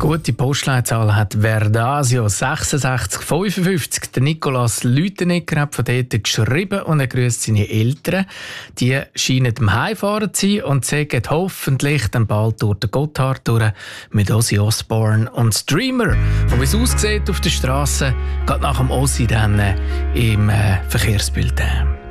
Gute Postleitzahl hat Verdasio 6655. Der Nikolaus Lütenegger hat von dort geschrieben und er grüßt seine Eltern. Die scheinen am Heimfahren zu sein und sagen hoffentlich dann bald durch den Gotthard durch mit Ozzy Osbourne und Streamer. Und wie es aussieht auf der Straße, geht nach dem Ozzy dann im Verkehrsbild.